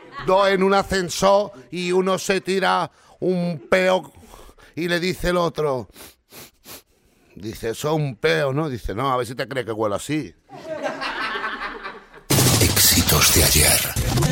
dos en un ascensor y uno se tira un peo y le dice el otro, dice, eso es un peo, ¿no? Dice, no, a ver si te crees que huelo así. Éxitos de ayer.